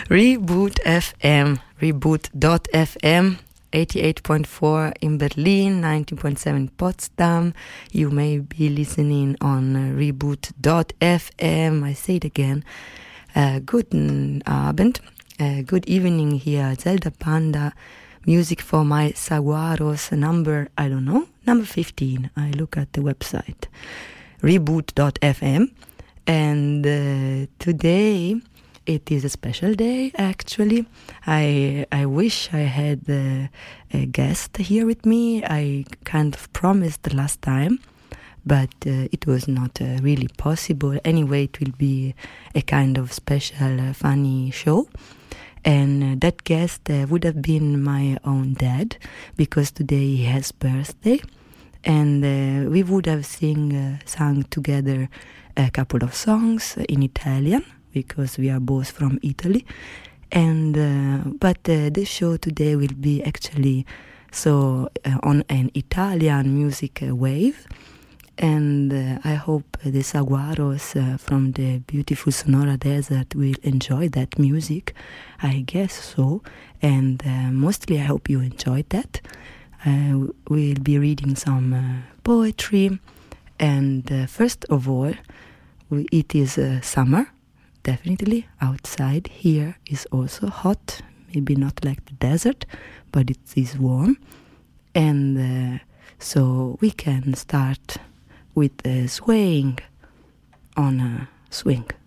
Reboot FM, reboot.fm, 88.4 in Berlin, 90.7 in Potsdam. You may be listening on reboot.fm. I say it again. Guten Abend, good evening here, Zelda Panda. Music for my Saguaros number 15. I look at the website, reboot.fm. And today it is a special day, actually. I wish I had a guest here with me. I kind of promised the last time, but it was not really possible. Anyway, it will be a kind of special, funny show. And that guest would have been my own dad, because today he has birthday. And we would have sung together a couple of songs in Italian, because we are both from Italy. And but the show today will be actually on an Italian music wave. And I hope the Saguaros from the beautiful Sonora Desert will enjoy that music. I guess so. And mostly I hope you enjoyed that. We'll be reading some poetry. And first of all, it is summer, definitely. Outside here is also hot. Maybe not like the desert, but it is warm. And so we can start with swaying on a swing.